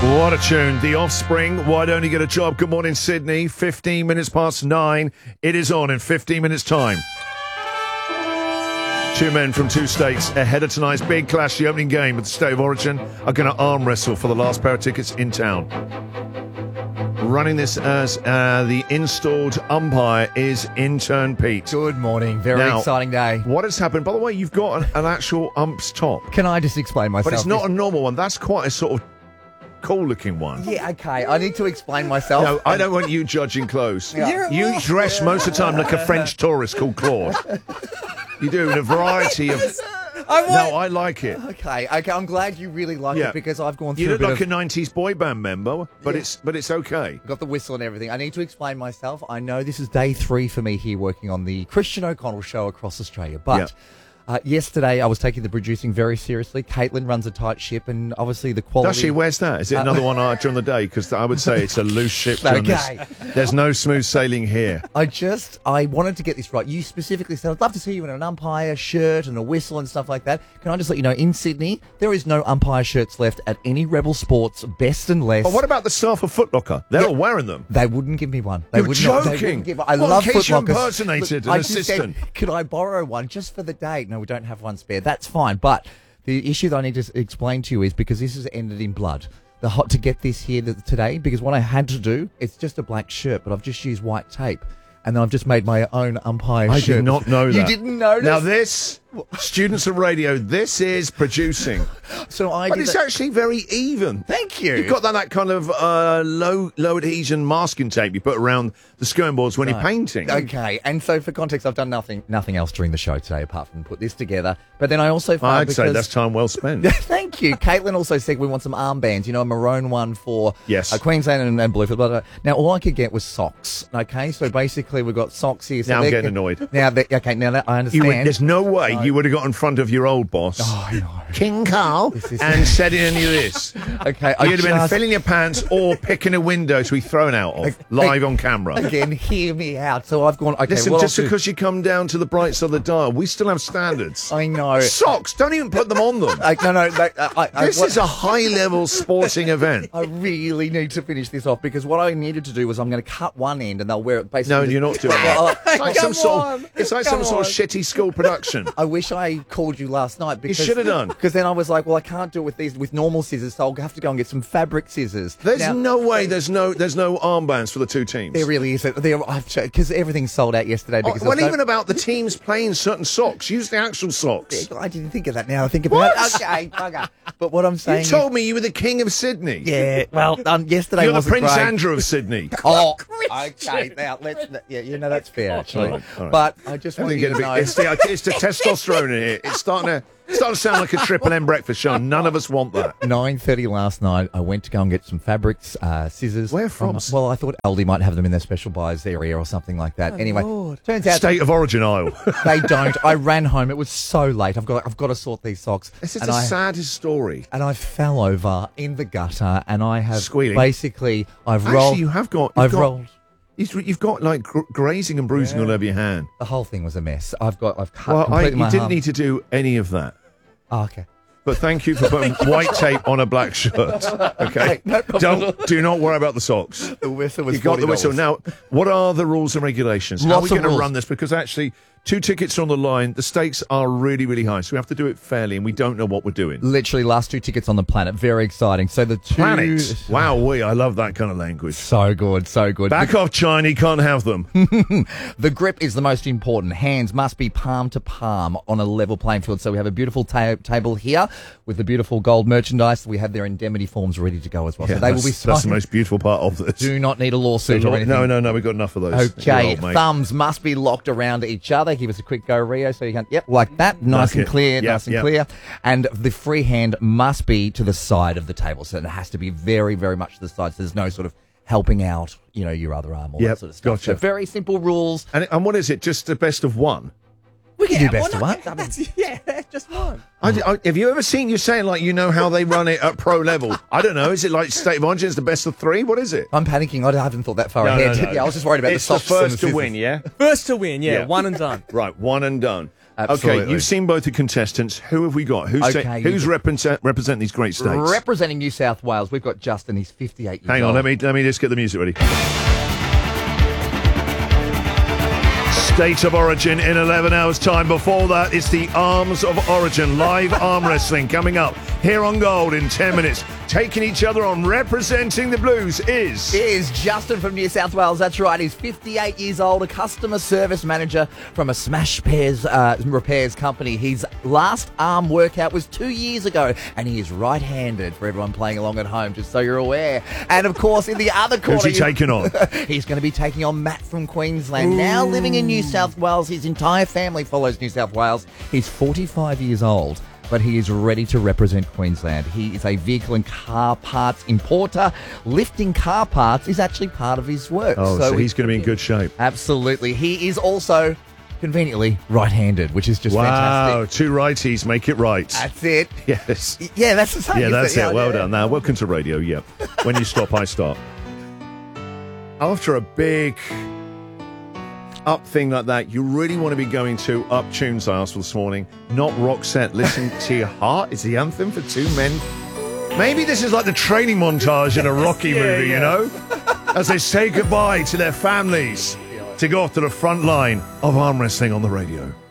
What a tune. The Offspring, Why Don't You Get a Job? Good morning, Sydney. 15 minutes past 9. It is on in 15 minutes' time. Two men from two states ahead of tonight's big clash. The opening game with the State of Origin are going to arm wrestle for the last pair of tickets in town. Running this as the installed umpire is intern Pete. Good morning. Very exciting day. What has happened? By the way, you've got an actual ump's top. Can I just explain myself? But it's not a normal one. That's quite a sort of cool-looking one. Yeah, okay. I need to explain myself. No, I don't want you judging clothes. Yeah. You dress most of the time like a French tourist called Claude. You do in a variety of... I like it. Okay. I'm glad you really like it because I've gone through You look like a 90s boy band member, but it's okay. Got the whistle and everything. I need to explain myself. I know this is day 3 for me here working on the Christian O'Connell show across Australia, but... yesterday, I was taking the producing very seriously. Caitlin runs a tight ship, and obviously the quality... Does she? Where's that? Is it another one during the day? Because I would say it's a loose ship. There's no smooth sailing here. I wanted to get this right. You specifically said, I'd love to see you in an umpire shirt and a whistle and stuff like that. Can I just let you know, in Sydney, there is no umpire shirts left at any Rebel Sports, best and less. But what about the staff of Foot Locker? They're all wearing them. They wouldn't give me one. You're joking. I love Foot Locker. Impersonated an assistant. Said, could I borrow one just for the day? No, we don't have one spare. That's fine. But the issue that I need to explain to you is because this has ended in blood. To get this here today, because what I had to do, it's just a black shirt, but I've just used white tape. And then I've just made my own umpire shirt. I did not know that. You didn't notice? Now this, students of radio, this is producing. But it's actually very even. Thank you. You've got that kind of low adhesion masking tape you put around the skirting boards when you're painting. Okay, and so for context, I've done nothing else during the show today apart from put this together. But then I also found I'd say that's time well spent. Thank you. Caitlin also said we want some armbands, a maroon one for Queensland and Bluefield. Blah, blah, blah. Now, all I could get was socks, okay? So basically we've got socks here. So now I'm getting annoyed. Now I understand. There's no way you would have got in front of your old boss, King Carl, and said any of this. Okay, You'd have been filling your pants or picking a window to be thrown out of, live on camera. Again, hear me out. So I've gone, okay, listen, just because you come down to the bright side of the dial, we still have standards. I know. Socks, don't even put them on them. This is a high-level sporting event. I really need to finish this off because what I needed to do was I'm going to cut one end and they'll wear it basically... No, you're not doing that. It's like some sort of shitty school production. I wish I called you last night because... You should have done. Because then I was like, well, I can't do it with normal scissors, so I'll have to go and get some fabric scissors. There's no way there's no armbands for the two teams. There really is. Because everything sold out yesterday. Even about the teams playing certain socks. Use the actual socks. I didn't think of that now. I think about it. Okay, bugger. But what I'm saying... You told me you were the king of Sydney. Yeah, well, yesterday You're was the Prince Andrew of Sydney. Okay, now let's... Yeah, that's fair, actually. All right. But I just want you to know... It's the testosterone in here. It's starting to sound like a Triple M breakfast show. None of us want that. 9:30 last night, I went to go and get some fabrics, scissors. Where from? Well, I thought Aldi might have them in their special buys area or something like that. Anyway, turns out State of Origin aisle. They don't. I ran home. It was so late. I've got to sort these socks. This is the saddest story. And I fell over in the gutter, and I have squealing. Basically, I've rolled. Actually, you have got. Rolled. You've got like grazing and bruising all over your hand. The whole thing was a mess. I've cut. Well, you didn't need to do any of that. Oh, okay. But thank you for putting white tape on a black shirt. Okay. No problem. Do not worry about the socks. The whistle was $40. You got the whistle. Now, what are the rules and regulations? How are we going to run this? Because actually, 2 tickets are on the line. The stakes are really, really high. So we have to do it fairly, and we don't know what we're doing. Literally, last 2 tickets on the planet. Very exciting. So the 2... Planet? Wow, I love that kind of language. So good, so good. Back off, China. You can't have them. The grip is the most important. Hands must be palm to palm on a level playing field. So we have a beautiful table here with the beautiful gold merchandise. We have their indemnity forms ready to go as well. Yeah, so they will be signed. That's the most beautiful part of this. Do not need a lawsuit or anything. No, we've got enough of those. Okay, thumbs must be locked around each other. Give us a quick go, Rio, so you can, like that, nice and clear, clear. And the free hand must be to the side of the table. So it has to be very, very much to the side. So there's no sort of helping out, your other arm, all that sort of stuff. Gotcha. So very simple rules. And what is it? Just the best of one? We can do best of one. Just one. Have you ever seen you saying like you know how they run it at pro level? I don't know. Is it like State of Origin is the best of 3? What is it? I'm panicking. I haven't thought that far ahead. No. Yeah, I was just worried about it's the socks. The first to win, yeah? First to win, one and done. Right, one and done. Absolutely. Okay, you've seen both the contestants. Who have we got? Who's representing these great states? Representing New South Wales, we've got Justin. He's 58 years old. Hang on, let me just get the music ready. State of Origin in 11 hours' time. Before that, it's the Arms of Origin, live arm wrestling coming up here on Gold in 10 minutes. Taking each other on, representing the Blues is Justin from New South Wales. That's right. He's 58 years old, a customer service manager from a Smash repairs company. His last arm workout was 2 years ago, and he is right-handed for everyone playing along at home, just so you're aware. And, of course, in the other corner... Who's he taking on? He's going to be taking on Matt from Queensland. Now living in New South Wales. His entire family follows New South Wales. He's 45 years old, but he is ready to represent Queensland. He is a vehicle and car parts importer. Lifting car parts is actually part of his work. Oh, so he's going to be in good shape. Absolutely. He is also, conveniently, right-handed, which is just fantastic. Wow, two righties make it right. That's it. Yes. Yeah, that's the same. Yeah, that's it. Well done. Now, welcome to radio, yeah. When you stop, I start. After a big... up thing like that, you really want to be going to Up Tunes, I asked for this morning, not Roxette. Listen to Your Heart. It's the anthem for two men. Maybe this is like the training montage in a Rocky movie, you know? As they say goodbye to their families to go off to the front line of arm wrestling on the radio.